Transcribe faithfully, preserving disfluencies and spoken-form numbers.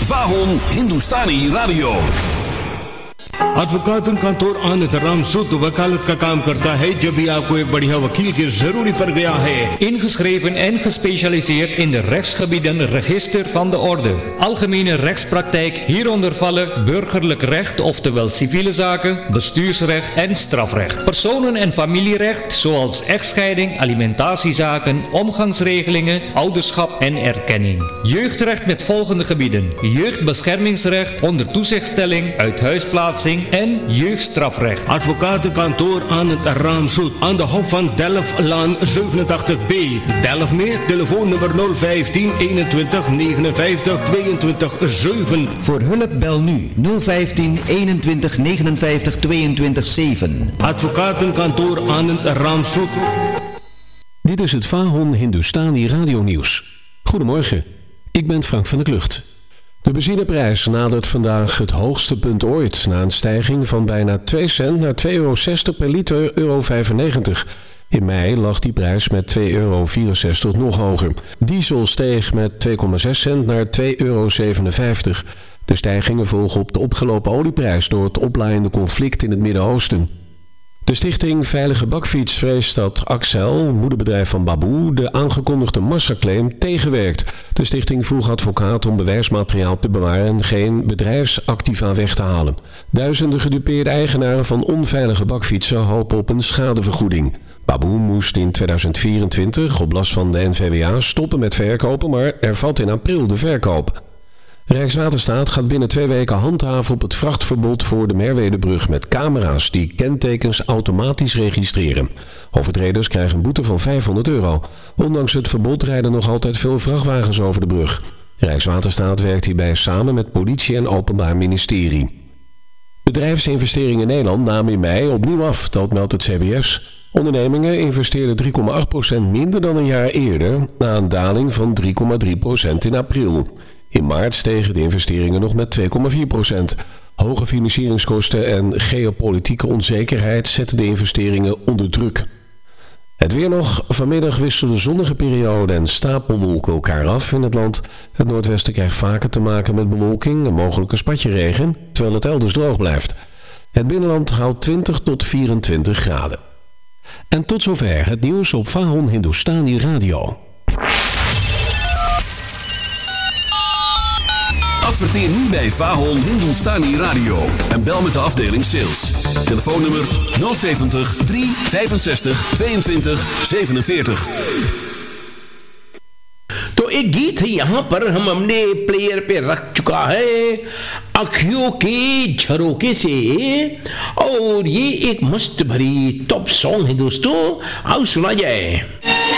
Vahon Hindustani Radio. Advocate आनंद राम सूद वकालत का काम करता है जब भी आपको एक बढ़िया वकील की जरूरी पड़ गया है. Ingeschreven en gespecialiseerd in de rechtsgebieden register van de orde. Algemene rechtspraktijk, hieronder vallen burgerlijk recht, oftewel civiele zaken, bestuursrecht en strafrecht. Personen- en familierecht, zoals echtscheiding, alimentatiezaken, omgangsregelingen, ouderschap en erkenning. Jeugdrecht met volgende gebieden: jeugdbeschermingsrecht, onder toezichtstelling, uithuisplaatsing en jeugdstrafrecht. Advocatenkantoor Anand Ramsoet aan de Hof van Delftlaan zevenentachtig B. Delft mee, telefoonnummer nul vijftien eenentwintig negenenvijftig tweeëntwintig zeven. Voor hulp bel nu nul vijftien eenentwintig negenenvijftig tweeëntwintig zeven. Advocatenkantoor Anand Ramsoet. Dit is het Vahon Hindustani Radio Nieuws. Goedemorgen, ik ben Frank van der Klucht. De benzineprijs nadert vandaag het hoogste punt ooit, na een stijging van bijna twee cent naar twee euro zestig per liter, euro vijfennegentig. In mei lag die prijs met twee euro vierenzestig nog hoger. Diesel steeg met twee komma zes cent naar twee euro zevenenvijftig. De stijgingen volgen op de opgelopen olieprijs door het oplaaiende conflict in het Midden-Oosten. De stichting Veilige Bakfiets vreest dat Axel, moederbedrijf van Baboe, de aangekondigde massaclaim tegenwerkt. De stichting vroeg advocaat om bewijsmateriaal te bewaren en geen bedrijfsactiva weg te halen. Duizenden gedupeerde eigenaren van onveilige bakfietsen hopen op een schadevergoeding. Baboe moest in tweeduizend vierentwintig op last van de N V W A stoppen met verkopen, maar er valt in april de verkoop. Rijkswaterstaat gaat binnen twee weken handhaven op het vrachtverbod voor de Merwedebrug met camera's die kentekens automatisch registreren. Overtreders krijgen een boete van vijfhonderd euro. Ondanks het verbod rijden nog altijd veel vrachtwagens over de brug. Rijkswaterstaat werkt hierbij samen met politie en Openbaar Ministerie. Bedrijfsinvesteringen in Nederland namen in mei opnieuw af, dat meldt het C B S. Ondernemingen investeerden drie komma acht procent minder dan een jaar eerder, na een daling van drie komma drie procent in april. In maart stegen de investeringen nog met twee komma vier procent. Hoge financieringskosten en geopolitieke onzekerheid zetten de investeringen onder druk. Het weer nog. Vanmiddag wisselen zonnige perioden en stapelwolken elkaar af in het land. Het noordwesten krijgt vaker te maken met bewolking en mogelijke spatjeregen, terwijl het elders droog blijft. Het binnenland haalt twintig tot vierentwintig graden. En tot zover het nieuws op Vahon Hindustani Radio. Adverteer nu bij Vahon Hindustani Radio en bel met de afdeling sales. Telefoonnummer nul zeventig drie vijfenzestig tweeëntwintig zevenenveertig. तो एक गीत है यहाँ पर हम हमने प्लेयर पे रख चुका है आँखों के झरोके से और ये एक मस्त भरी टॉप सॉन्ग है दोस्तों आओ सुना जाए.